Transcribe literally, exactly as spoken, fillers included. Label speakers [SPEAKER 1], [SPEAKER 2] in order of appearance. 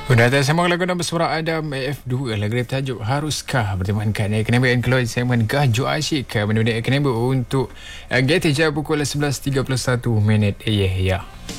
[SPEAKER 1] Sudah tak sama lagu nama suara Adam F dua lagu dari tajuk Haruskah bertemankan Eknebo yang keluar segmen Gajo Asyik benda-benda Eknebo untuk uh, G T J pukul sebelas tiga puluh satu minit. Ya ya.